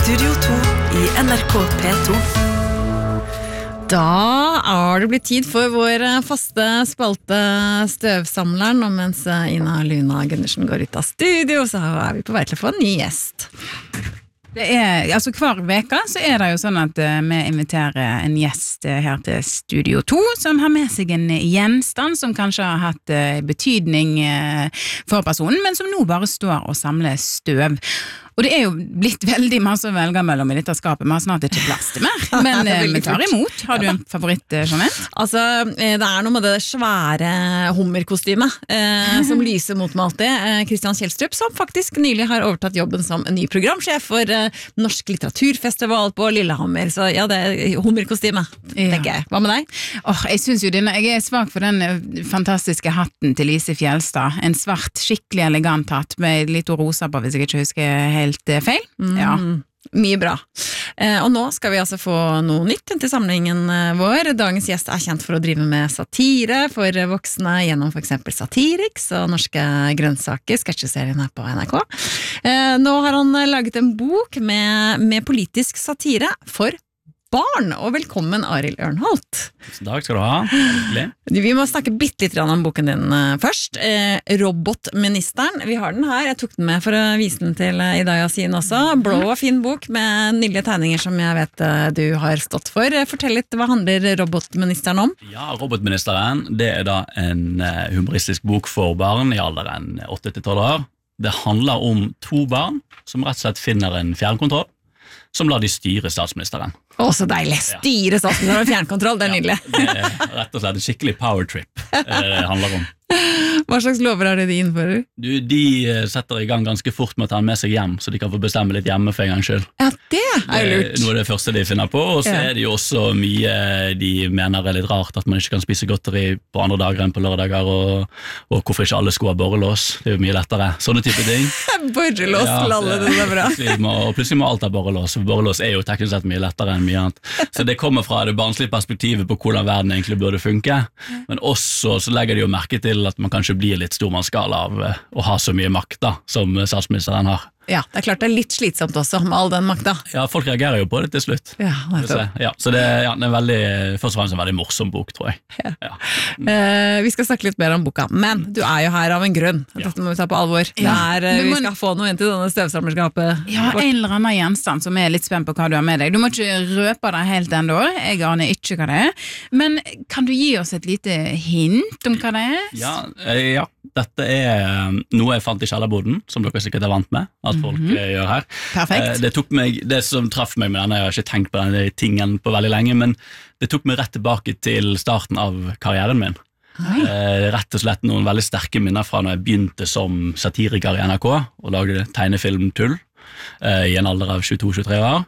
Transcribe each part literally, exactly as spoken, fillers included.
Studio to I N R K P to. Da er det blitt tid for vår faste spalte Støvsamleren, og mens Ina Luna Gundersen går ut av studio, så er vi på vei til å få en ny gjest. Det er, altså hver veka så er det jo sånn at uh, vi inviterer en gjest uh, her til Studio to, som har med seg en gjenstand som kanskje har hatt uh, betydning uh, for personen, men som nå bare står og samler støv. Og det er jo blitt veldig masse å velge mellom I dette skapet, vi har snart ikke plass til mer, men uh, vi tar imot. Har du en favoritt, uh, Jeanette? Altså, det er noe med det svære hummerkostymet uh, som lyser mot meg alltid. Uh, Christian Kjellstrup, som faktisk nylig har overtatt jobben som ny programsjef for uh, Norsk litteraturfestival på Lillehammer, så ja, det er hummerkostyme, tenker jeg. Hva med deg? Oh, jeg synes jo denne, jeg er svak for den fantastiske hatten til Lise Fjelstad, en svart, skikkelig elegant hatt med litt rosa på, hvis jeg ikke husker helt feil. Mm. Ja. Mye bra. Eh, og nå skal vi altså få noe nytt til samlingen vår. Dagens gjest er kjent for å drive med satire for voksne gjennom for eksempel Satiriks og Norske grønnsaker, sketsjeserien her på N R K. Eh, nå har han laget en bok med, med politisk satire for barn, og velkommen Arild Ørnholt. Takk skal du ha. Hyggelig. Vi må snakke bitte litt om boken din først. Eh, Robotministeren, vi har den her. Jeg tok den med for å vise den til Ida Yasin også. Blå og fin bok med nydelige tegninger som jeg vet du har stått for. Fortell litt, hva handler Robotministeren om? Ja, Robotministeren, det er da en humoristisk bok for barn I alderen åtte til tolv år. Det handler om to barn som rett og slett finner en fjernkontroll som lar de styre statsministeren. Å, så deilig. Styre statsministeren med fjernkontroll, det er nydelig. Ja, det er rett og slett en skikkelig power trip det handler om. Hva slags lover er det de innfører? Du, de setter I gang ganske fort med å ta den med seg hjem, så de kan få bestemme litt hjemme for en gang skyld. Ja, det er jo lurt. Noe av det første de finner på, og så Ja. er det jo også mye de mener er litt rart, at man ikke kan spise godteri på andre dager enn på lørdager, og, og hvorfor ikke alle sko har borrelås, det er jo mye lettere. Sånne type ting. Borrelås til alle, det er bra. Plutselig må, og plutselig må alt ha borrelås, for borrelås er jo teknisk sett mye lettere enn mye annet. Så det kommer fra det barnslige perspektivet på hvordan verden egentlig burde funke, men også så legger de jo merke til at man kanskje blir litt stormannsgal av eh, å ha så mye makt da, som statsministeren har. Ja, det er klart det er litt slitsomt også med all den makta. Ja, folk reagerer jo på det til slutt. Ja, Så, ja, så det, ja, det er veldig, først og fremst en veldig morsom bok, tror jeg. Ja. Ja. Eh, vi skal snakke litt mer om boka, men du er jo her av en grunn. Ja. Dette må vi ta på alvor. Det Ja. er, eh, Du vi må- skal få noe inn til denne støvsamlerskapet. Ja, en eller annen gjenstand som er litt spent på hva du har med deg. Du må ikke røpe det helt enda, jeg aner ikke hva det er. Men kan du gi oss et lite hint om hva det er? Ja, eh, ja, dette er eh, noe jeg fant I kjellerboden, som dere sikkert er vant med, at folk Mhm. eh, gjør her. Perfekt. Eh, Det, tok meg, det som traff meg med denne, jeg har ikke tenkt på denne tingen på veldig lenge, men det tok meg rett tilbake til starten av karrieren min. Eh, rett og slett noen veldig sterke minner fra når jeg begynte som satiriker I N R K og lagde tegnefilmtull eh, I en alder av tjueto til tjuetre år.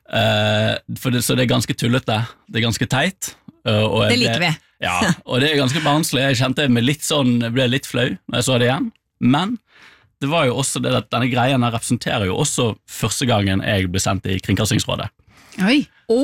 Eh, for det, så det er ganske tullete, det er ganske teit. eh, og jeg Det liker ble- vi. Ja, og det er ganske barnslig. Jeg kjente meg litt sånn, jeg ble litt flau når jeg så det igjen, men det var jo også det at denne greien her representerer jo også første gangen jeg ble sendt I Kringkastingsrådet, Oi,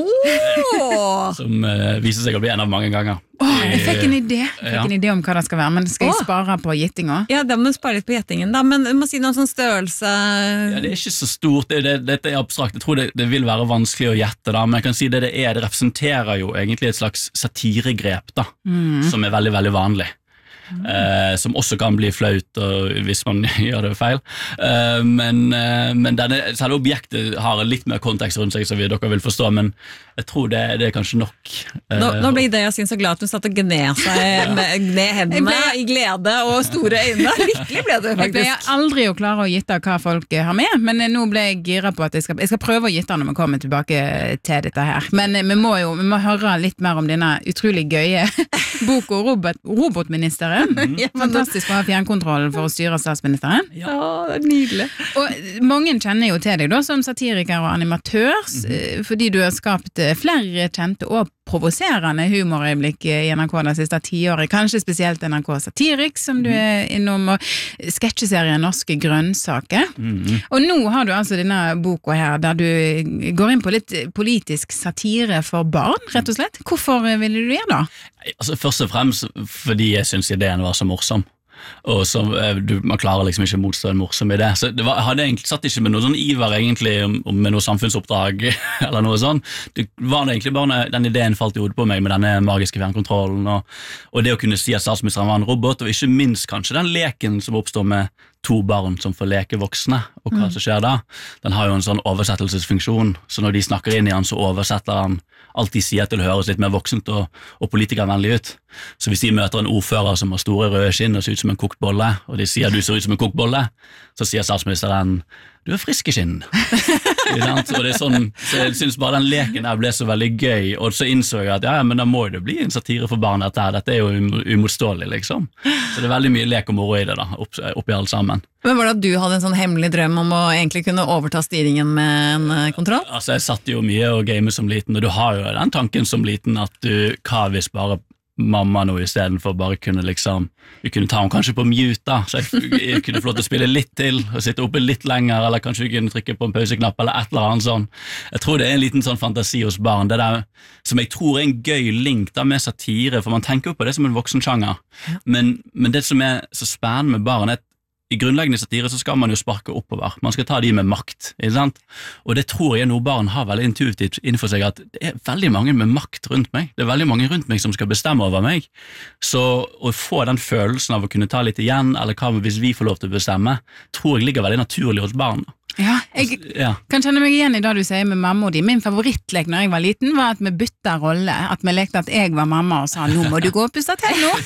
Åh! som eh, viser seg å bli en av mange ganger. Åh, jeg fikk en idé. Jeg fikk Ja. en idé om hva det skal være, men skal jeg Åh. spare på gittinga? Ja, da må du spare litt på gjettingen da, men du må si noen sånn størrelse. Ja, det er ikke så stort, det, det, dette er abstrakt. Jeg tror det, det vil være vanskelig å gjette, da, men jeg kan si det det er, det representerer jo egentlig et slags satiregrep da, Mm. som er veldig, veldig vanlig. Eh, som også kan bli flaut og, hvis man gjør det feil. Eh, men eh, men denne, selve objektet har litt mer kontekst rundt seg, som vi, dere vil forstå, men jeg tror det, det er kanskje nok. Eh, Nå, nå ble det jeg synes så glad at hun satt og gned seg med gned hendene Jeg I glede og store øyne. Lykkelig ble du Jeg pleier faktisk. aldri å klare å gitte hva folk har med, men nå ble jeg gira på at jeg skal, jeg skal prøve å gitte når vi kommer tilbake til dette her. Men vi må jo vi må høre litt mer om denne utrolig gøye boka Robot, Robotministeren. Ja, men Fantastisk å ha fjernkontrollen for å styre statsministeren. Ja, det er nydelig. Og mange kjenner jo til deg da som satiriker og animatør, s- fordi du har skapt eh, flere kjente og provoserende humorøyeblikk I N R K det siste tiåret, kanskje spesielt N R K Satiriks, som du er innom, og sketsjeserien Norske grønnsaker. Mhm. Og nå har du altså denne boka her, der du går inn på litt politisk satire for barn, rett og slett. Hvorfor ville du gjøre det? Altså, først og fremst fordi jeg synes ideen var så morsom. og som, du, man klarer liksom ikke motstå en morsom idé. Så det var, hadde egentlig satt ikke med noe sånn iver egentlig, om, om med noe samfunnsoppdrag eller noe sånn. Det var egentlig bare den ideen falt i hodet på meg med denne magiske fjernkontrollen, og, og det å kunne si at statsministeren var en robot, og ikke minst kanskje den leken som oppstår med to barn som får leke voksne, og hva som skjer da. Den har jo en sånn oversettelsesfunksjon, så når de snakker inn i han, så oversetter han alt de sier til å høres litt mer voksent og, og politikervennlig ut. Så hvis de møter en ordfører som har store røde skinn og ser ut som en kokt bolle, og de sier du ser ut som en kokt bolle, så sier statsministeren du er frisk i skinn. Og det er sånn, så jeg synes bare den leken der ble så veldig gøy, og så innså jeg at ja, men da må det bli en satire for barn dette her, dette er jo umotståelig liksom. Så det er veldig mye lek og moro i det da, opp, oppi alt sammen. Men var det at du hadde en sånn hemmelig drøm om å egentlig kunne overta styringen med en kontroll? Altså jeg satt jo mye og game som liten, og du har jo den tanken som liten at du, hva hvis bare mamma nå i stedet for bare kunne liksom, vi kunne ta henne kanskje på mute da, så jeg, jeg kunne få lov til å spille litt til og sitte oppe litt lenger, eller kanskje vi kunne trykke på en pauseknapp eller et eller annet sånn. Jeg tror det er en liten sånn fantasi hos barn, det der som jeg tror er en gøy link da med satire, for man tenker jo på det som en voksen sjanger, men, men det som er så spennende med barn er at i grunnleggende satire så skal man jo sparke oppover, man skal ta de med makt, ikke sant? Og det tror jeg noe barn har veldig intuitivt innenfor seg, at det er veldig mange med makt rundt meg, det er veldig mange rundt meg som skal bestemme over meg, så å få den følelsen av å kunne ta litt igjen, eller hva hvis vi får lov til å bestemme, tror jeg ligger veldig naturlig hos barn. Ja, jeg ja. kan kjenne meg igjen i det du sier med mamma og de. Min favorittlek når jeg var liten var at vi bytta rolle, at vi lekte at jeg var mamma og sa, nå må du gå og puste til nå.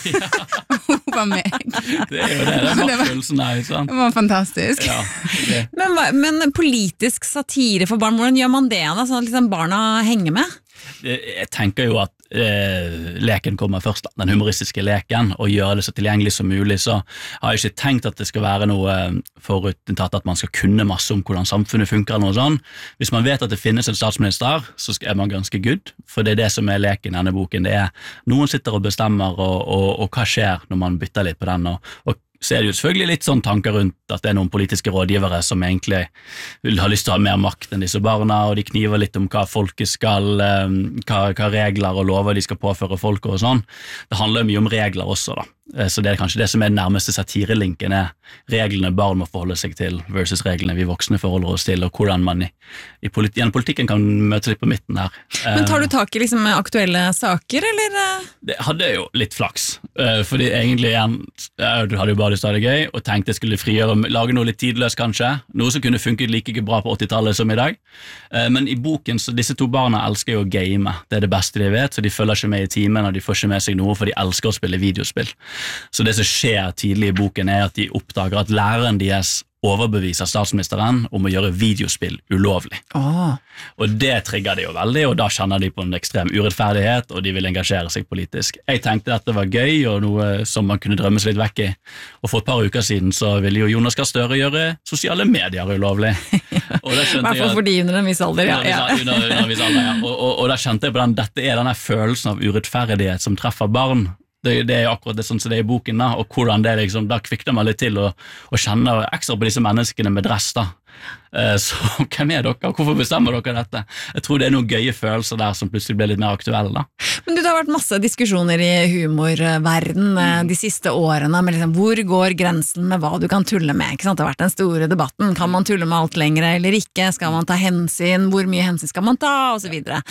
Hun var meg. Det er jo det, det er maktfølelsen her, ikke sant? Det var fantastisk. Ja, okay. men, hva- men politisk satire for barn, hvordan gjør man det da, sånn at liksom barna henger med? Jeg tenker jo at eh, leken kommer først, da, den humoristiske leken, og gjøre det så tilgjengelig som mulig, så har jeg ikke tenkt at det skal være noe forutinntatt at man skal kunne masse om hvordan samfunnet funker eller noe sånt. Hvis man vet at det finnes en statsminister, så er man ganske good, for det er det som er leken i denne boken, det er noen sitter og bestemmer, og, og, og hva skjer når man bytter litt på den, og, og så er det jo selvfølgelig litt sånn tanker rundt at det er noen politiske rådgivere som egentlig vil ha lyst til å ha mer makt enn disse barna, og de kniver litt om hva folket skal, hva, hva regler og lover de skal påføre folk og sånn. Det handler mye om regler også da, så det er kanskje det som er den nærmeste satirelinken er reglene barn må forholde seg til versus reglene vi voksne forholder oss til, og hvordan man i, i politi- gjennom politikken kan møte litt på midten her. Men tar du tak i liksom aktuelle saker, eller? Det hadde jo litt flaks, fordi egentlig igjen, du hadde jo bare lyst til å ha det gøy, og tenkte jeg skulle frigjøre, lage noe litt tidløst kanskje, noe som kunne funket like ikke bra på åttitallet som i dag. Men i boken, så disse to barna elsker jo å game, det er det beste de vet, så de følger ikke med i timen, og de får ikke med seg noe, for de elsker å spille videospill. Så det som skjer tidlig i boken er at de oppdager at læreren deres overbeviser statsministeren om å gjøre videospill ulovlig. Åh. Og det trigger de jo veldig, og da kjenner de på en ekstrem urettferdighet, og de vil engasjere seg politisk. Jeg tenkte dette var gøy, og noe som man kunne drømme seg litt vekk i. Og for et par uker siden så ville jo Jonas Gahr Støre gjøre sosiale medier ulovlig. Og da skjønte jeg Hvertfall at for de under en viss alder, ja. Under, ja. under, under en viss alder, ja. Og, og, og da kjente jeg på den, dette er denne følelsen av urettferdighet som treffer barn. Det, det er akkurat det sånn som det er i boken da, og hvordan det liksom, da kvikner man litt til å, å kjenne ekstra på disse menneskene med dress da. Eh, så hvem er dere? Hvorfor bestemmer dere dette? Jeg tror det er noen gøye følelser der som plutselig blir litt mer aktuelle da. Men du, det har vært masse diskusjoner i humorverden eh, de siste årene, med liksom, hvor går grensen med hva du kan tulle med, ikke sant? Det har vært den store debatten, kan man tulle med alt lengre eller ikke, skal man ta hensyn, hvor mye hensyn skal man ta, og så videre.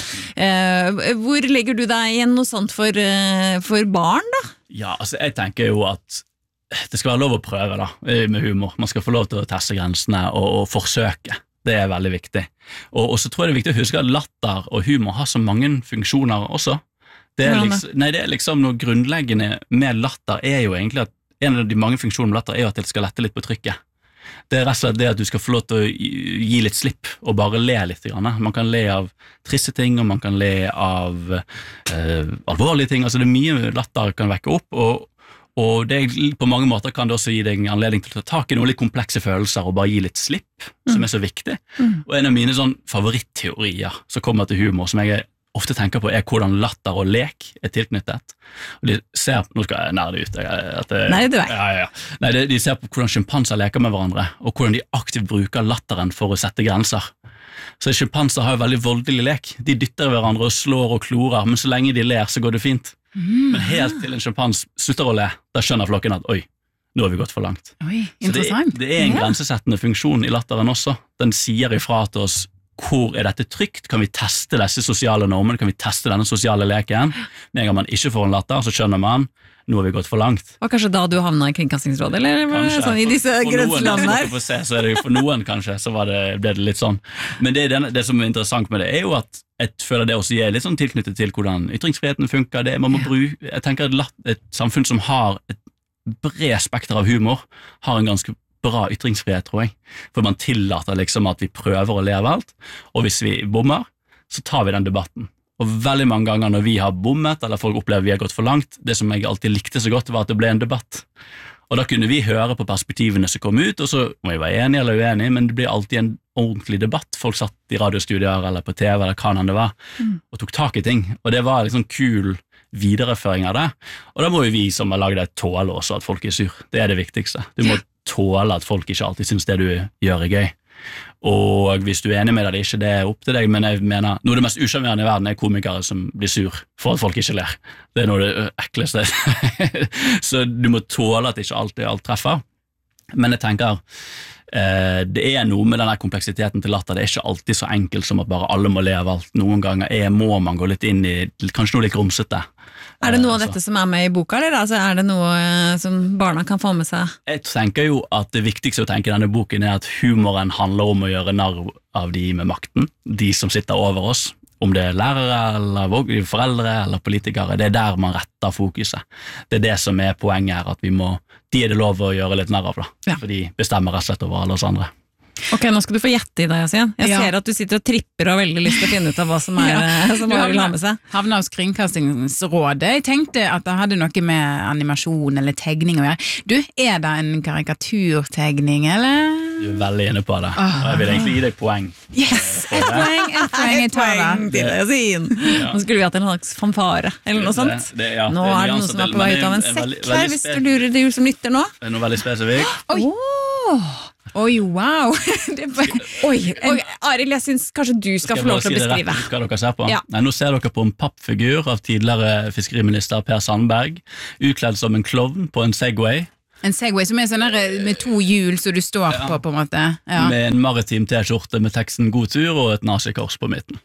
Eh, hvor legger du deg igjen noe sånt for, eh, for barn da? Ja, altså jeg tenker jo at det skal være lov å prøve da, med humor. Man skal få lov til å teste grensene og, og forsøke. Det er veldig viktig. Og, og så tror jeg det er viktig å huske at latter og humor har så mange funksjoner også. Det er, liksom, nei, det er liksom noe grunnleggende med latter er jo egentlig at en av de mange funksjonene med latter er jo at det skal lette litt på trykket. Det er rett og slett det at du skal få lov til å gi litt slipp og bare le litt. Man kan le av triste ting, og man kan le av eh, alvorlige ting. Altså det er mye latter kan vekke opp, og Og det, på mange måter kan det også gi deg en anledning til å ta tak i noen litt komplekse følelser og bare gi litt slipp, mm. som er så viktig. Mm. Og en av mine sånn favorittteorier som kommer til humor, som jeg ofte tenker på, er hvordan latter og lek er tilknyttet. Og de ser, nå skal jeg nerde ut. At det, Nei, det er ja, ja. Nei, de, de ser på hvordan sjimpanser leker med hverandre, og hvordan de aktivt bruker latteren for å sette grenser. Så sjimpanser har jo veldig voldelig lek. De dytter hverandre og slår og klorer, men så lenge de ler så går det fint. Mm. Men helt til en sjimpans slutter å le, da skjønner flokken at oi, nå har vi gått for langt. Oi, Så det, interessant. det er en Ja. grensesettende funksjon i latteren også. Den sier ifra til oss hvor er dette trygt, kan vi teste disse sosiale normene, kan vi teste denne sosiale leken. Med en gang man ikke får en latter, så skjønner man nå har vi gått for langt. Og kanskje da du havna i Kringkastingsrådet, eller Kanskje. sånn i disse For- for noen, grenselandene her? hvis dere får se, så er det jo for noen kanskje, så var det, ble det litt sånn. Men det, det, det som er interessant med det, er jo at jeg føler det også er litt sånn tilknyttet til hvordan ytringsfriheten funker. Det, man må bruke, jeg tenker et, latt- et samfunn som har et bred spekter av humor, har en ganske bra ytringsfrihet, tror jeg. For man tillater liksom at vi prøver å leve alt, og hvis vi bommer, så tar vi den debatten. Og veldig mange ganger når vi har bommet, eller folk opplever vi har gått for langt, det som jeg alltid likte så godt var at det ble en debatt. Og da kunne vi høre på perspektivene som kom ut, og så må vi være enige eller uenige, men det blir alltid en ordentlig debatt. Folk satt i radiostudier eller på T V eller hva enn det var, og tok tak i ting. Og det var liksom kul videreføring av det. Og da må jo vi som har laget det tåle også at folk er sur. Det er det viktigste. Du må tåle at folk ikke alltid synes det du gjør er gøy. Og hvis du er enig med det, det er ikke det opp til deg, men jeg mener, noe av det mest usjarmerende i verden er komikere som blir sur for at folk ikke ler. Det er noe av det ekleste. Så du må tåle at ikke alltid alt treffer. Men jeg tenker, eh, det er noe med denne kompleksiteten til latter. Det er ikke alltid så enkelt som at bare alle må le av alt. Noen ganger er, må man gå litt inn i kanskje noe litt grumsete. Er det noe av Eh, dette som er med i boka, eller altså, er det noe eh, som barna kan få med seg? Jeg tenker jo at det viktigste å tenke i denne boken er at humoren handler om å gjøre narr av de med makten, de som sitter over oss, om det er lærere eller vog- foreldre eller politikere. Det er der man retter fokuset. Det er det som er poenget her, at vi må, de er det lov å gjøre litt narr av, da. Ja. For de bestemmer rett og slett over alle oss andre. Ok, nå skal du få gjette i deg, Yasin. Jeg Ja. ser at du sitter og tripper og har veldig lyst til å finne ut av hva som er, Ja. som Du man vil ha havna- med seg. Havna hos Kringkastingsrådet. Jeg tenkte at det hadde noe med animasjon eller tegning å gjøre. Du, er det en karikaturtegning, eller? Du er veldig inne på det, og jeg vil egentlig gi deg poeng. Yes! Et poeng, et poeng, jeg tar Poeng det. til Yasin. Ja. Nå skulle vi hatt en slags fanfare, eller noe sånt. Det- det- ja, Nå det er det noen nyanser som er til, på vei men ut av en det er veldig- sekk her, veldig hvis spe- du lurer du som lytter nå. Det er noe veldig spesifikt. Oi. Åh. Oi, wow! Det er bare- Oi, en, Arild, jeg synes kanskje du skal, Skal få lov jeg bare til å si det rett beskrive. ut hva dere ser på? Ja. Nei, nå ser dere på en pappfigur av tidligere fiskeriminister Per Sandberg, utkledd som en klovn på en Segway, En Segway som er sånn der med to hjul som du står Ja. på, på en måte. Ja. med en maritim T-skjorte med teksten God tur og et nazikors på midten.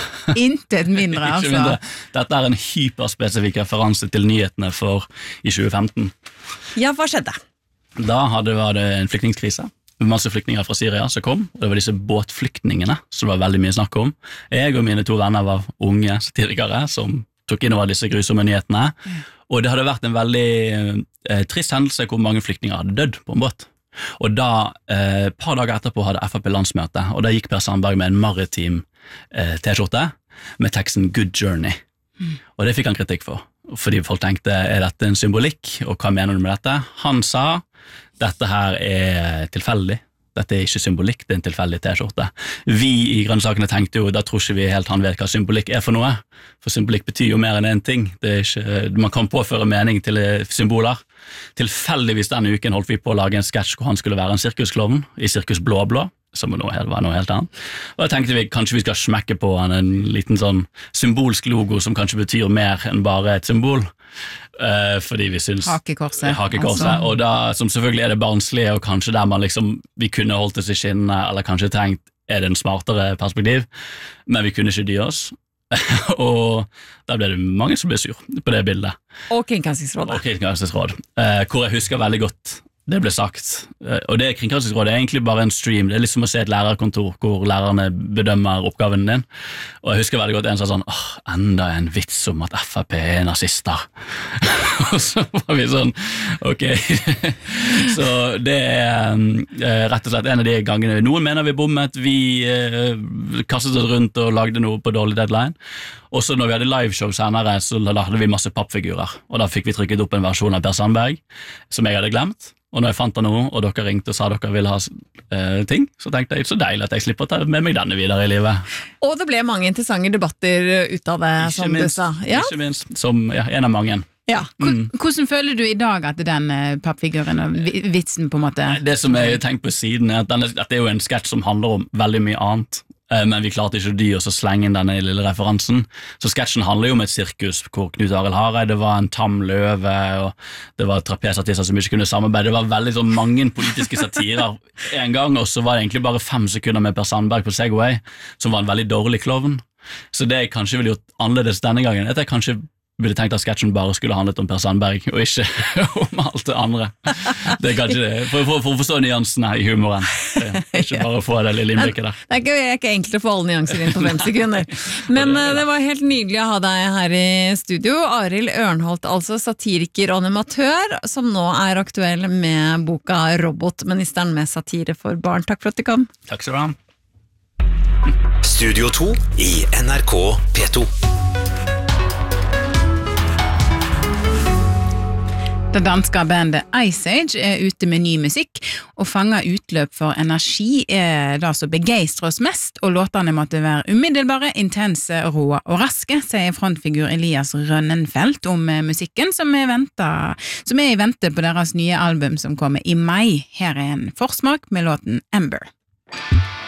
Intet mindre, Ikke altså. mindre. Dette er en hyperspesifikk referanse til nyhetene for i tjue femten. Ja, hva skjedde? Da hadde, var det en flyktningkrise. Masse flyktninger fra Syria som kom, og det var disse båtflyktningene som det var veldig mye snakk om. Jeg og mine to venner var unge satirikere som tok inn over disse grusomme nyhetene, og det hadde vært en veldig eh, trist hendelse hvor mange flyktninger hadde dødd på en båt. Og da, eh, et par dager etterpå hadde F R P landsmøte, og da gikk Per Sandberg med en maritim eh, T-skjorte med teksten Good Journey. Og det fikk han kritikk for, fordi folk tenkte, er dette en symbolikk, og hva mener du med dette? Han sa, dette her er tilfeldig, dette er ikke symbolikk, det er en tilfeldig T-skjorte. Vi i Grønnsakene tenkte jo, da tror ikke vi helt han vet hva symbolikk er for noe, for symbolikk betyr jo mer enn en ting. Det er ikke, man kan påføre mening til symboler. Tilfeldigvis denne uken holdt vi på å lage en sketsj hvor han skulle være en sirkusklovn i Sirkus Blå-Blå, som noe, var noe helt annet. Og da tenkte vi, kanskje vi skal smekke på han en liten sånn symbolsk logo som kanskje betyr mer enn bare et symbol. Uh, fordi vi syns Hakekorset. Hakekorset, Altså. og da, som selvfølgelig er det barnslige, og kanskje der man liksom, vi kunne holdt oss i skinnene, eller kanskje tenkt, er det en smartere perspektiv, men vi kunne ikke dy oss. Og da ble det mange som ble sur på det bildet. Og Kringkastingsrådet. Og Kringkastingsråd, eh, hvor jeg husker veldig godt det ble sagt. Eh, og det Kringkastingsrådet er egentlig bare en stream. Det er liksom å se et lærerkontor hvor lærerne bedømmer oppgaven din. Og jeg husker veldig godt en som sa sånn, åh, enda en vits om at F R P er nazister. Og så var vi sånn, ok. Så det er eh, rett og slett en av de gangene. Noen mener vi bommet, vi eh, kastet oss rundt og lagde noe på dårlig deadline. Og så når vi hadde liveshow senere, så hadde vi masse pappfigurer. Og da fikk vi trykket opp en versjon av Per Sandberg, som jeg hadde glemt. Og når jeg fant det nå, og dere ringte og sa dere ville ha eh, ting, så tenkte jeg så deilig at jeg slipper å ta med meg denne videre i livet. Og det ble mange interessante debatter ut av det, Ikke som minst, du sa. Ja, ikke minst, som ja, en av mange. ja. Mm. Hvordan føler du i dag at den eh, pappfiguren og vi- vitsen på en måte Det som jeg har tenkt på siden er at denne, at det er jo en sketsj som handler om veldig mye annet. men vi klarte ikke de å slenge inn denne lille referansen. Så sketsjen handler jo om et sirkus hvor Knut Arild Hareide var en tam løve, og det var trapesartister som ikke kunne samarbeide. Det var veldig så mange politiske satirer en gang, og så var det egentlig bare fem sekunder med Per Sandberg på Segway, som var en veldig dårlig klovn. Så det jeg kanskje ville gjort annerledes denne gangen, er at jeg kanskje ville tenkt at sketsjen bare skulle handlet om Per Sandberg, og ikke om alt det andre. Det er kanskje det, for, for, for å forstå nyansene i humoren. Ikke bare få det lille innblikket der. Det er ikke, ikke enkelt å få alle nyanser inn på fem sekunder. Men uh, det var helt nydelig å ha deg her i studio. Arild Ørnholt, altså satiriker og animatør, som nå er aktuell med boka Robotministeren med satire for barn. Takk for at du kom. Takk skal du ha. Studio to i N R K P to. Det danske bandet Ice Age er ute med ny musikk, og fanger utløp for energi er det som begeistrer oss mest, og låtene måtte være umiddelbare, intense, rå og raske, sier frontfigur Elias Rønnenfeldt om musikken, som er, ventet, som er i vente på deres nye album som kommer i mai. Her er en forsmak med låten Ember.